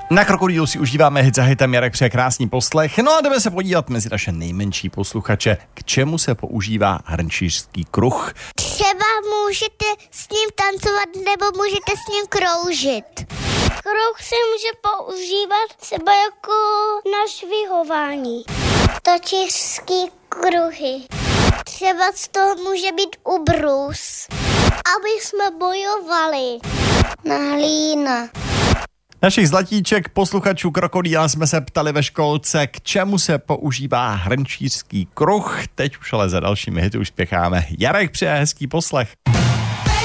Na Krokodýlu si užíváme hit za hitem, Jarek přeje krásný poslech. No a jdeme se podívat mezi naše nejmenší posluchače, k čemu se používá hrnčířský kruh. Třeba můžete s ním tancovat nebo můžete s ním kroužit. Kruh se může používat třeba jako na švihování. Točířský kruhy. Třeba z toho může být ubrus, aby jsme bojovali. Na hlína. Našich zlatíček, posluchačů Krokodýla, jsme se ptali ve školce, k čemu se používá hrnčířský kruh. Teď už ale za dalšími hity už spěcháme. Jarek přeje hezký poslech.